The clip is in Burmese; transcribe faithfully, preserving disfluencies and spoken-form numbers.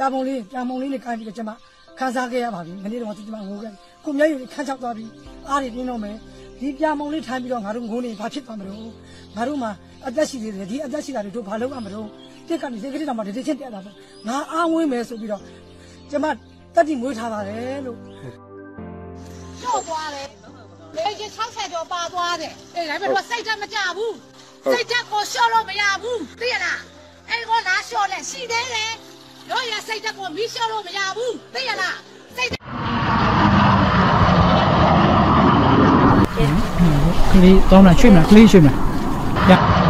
ပြာပုံလေးပြာပုံလေးနဲ့ကိုင်းပြီးတော့ကျွန်မခန်းစားခဲ့ရပါပြီမနေ့တော့ကျွန်မငိုခဲ့ကိုမျက်ရည်ခန်းချောက်သွားပြီးအားတွေပြင်းတော့မယ်ဒီပြာပုံလေးထိုင်ပြီးတော့ငါတို့ငိုနေဘာဖြစ်သွားမလို့ငါတို့မှာအသက်ရှိသေးတယ်ဒီအသက်ရှိတာတွေတို့ဘာလုပ်ရမလို့တစ်ကနေစိတ်ကလေးတောင်မှဒီချင်းတက်တာပေါ့ငါအားဝင်းမယ်ဆိုပြီးတော့ကျွန်မတက်တိမွေးထားပါတယ်လို့ကျော်သွားတယ်လေကြီး၆၀ကျော်ပါသွားတယ်အေးဒါပေမဲ့စိတ်တက်မကြဘူးစိတ်တက်ကိုလျှော့လို့မရဘူးသိရလားအဲ့ကောလားလျှော့လဲရှိသေးတယ်တို့ရစိတ်တက်ကိုမီးလျှော့လို့မရဘူးသိရလားစိတ်ကလေးတောင်းလာရွှေ့မလားကလေးရွှေ့မလား